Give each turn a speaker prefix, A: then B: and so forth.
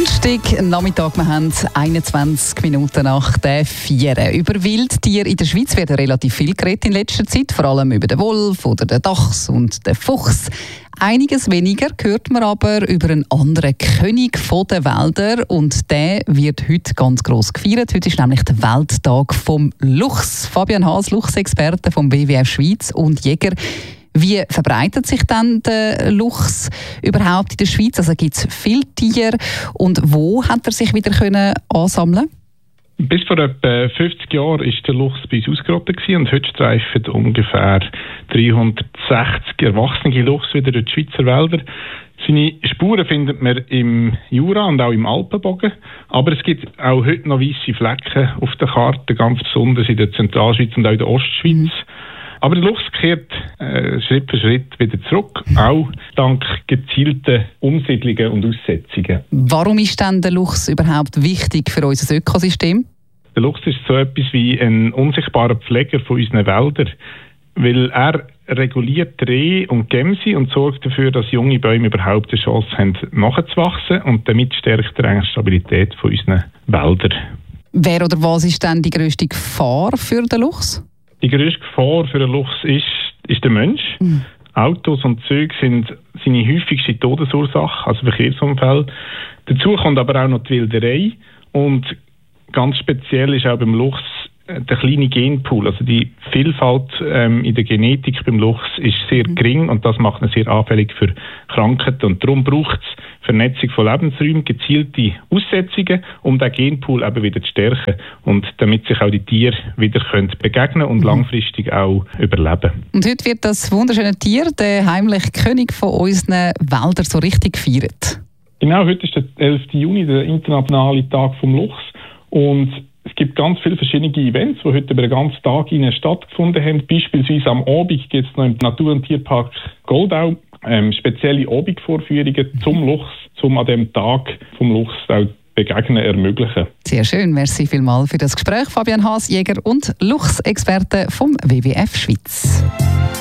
A: Donnerstag, Nachmittag, wir haben 21 Minuten nach der 4. Über Wildtiere in der Schweiz wird relativ viel geredet in letzter Zeit, vor allem über den Wolf oder den Dachs und den Fuchs. Einiges weniger hört man aber über einen anderen König der Wälder und der wird heute ganz gross gefeiert. Heute ist nämlich der Welttag vom Luchs. Fabian Haas, Luchsexperte vom WWF Schweiz und Jäger. Wie verbreitet sich dann der Luchs überhaupt in der Schweiz? Also gibt es viele Tiere und wo hat er sich wieder ansammeln können?
B: Bis vor etwa 50 Jahren war der Luchs bei uns ausgerottet und heute streifen ungefähr 360 erwachsene Luchs wieder durch die Schweizer Wälder. Seine Spuren findet man im Jura und auch im Alpenbogen, aber es gibt auch heute noch weisse Flecken auf der Karte, ganz besonders in der Zentralschweiz und auch in der Ostschweiz. Aber der Luchs kehrt Schritt für Schritt wieder zurück, auch dank gezielten Umsiedlungen und Aussetzungen.
A: Warum ist denn der Luchs überhaupt wichtig für unser Ökosystem?
B: Der Luchs ist so etwas wie ein unsichtbarer Pfleger von unseren Wäldern, weil er reguliert Rehe und Gämse und sorgt dafür, dass junge Bäume überhaupt eine Chance haben, nachzuwachsen und damit stärkt er eigentlich die Stabilität von unseren Wäldern.
A: Wer oder was ist denn die grösste Gefahr für den Luchs?
B: Die grösste Gefahr für den Luchs ist der Mensch. Autos und Züge sind seine häufigste Todesursache, also Verkehrsunfälle. Dazu kommt aber auch noch die Wilderei. Und ganz speziell ist auch beim Luchs der kleine Genpool. Also die Vielfalt in der Genetik beim Luchs ist sehr gering und das macht ihn sehr anfällig für Krankheiten. Und darum braucht es Vernetzung von Lebensräumen, gezielte Aussetzungen, um den Genpool eben wieder zu stärken und damit sich auch die Tiere wieder begegnen und langfristig auch überleben.
A: Und heute wird das wunderschöne Tier, der heimliche König von unseren Wäldern, so richtig gefeiert.
B: Genau, heute ist der 11. Juni, der internationale Tag vom Luchs und es gibt ganz viele verschiedene Events, die heute über den ganzen Tag stattgefunden haben. Beispielsweise am Abend gibt es noch im Natur- und Tierpark Goldau spezielle Abendvorführungen zum Luchs, um an dem Tag vom Luchs auch Begegnen ermöglichen.
A: Sehr schön, merci vielmals für das Gespräch. Fabian Haas, Jäger und Luchsexperte vom WWF Schweiz.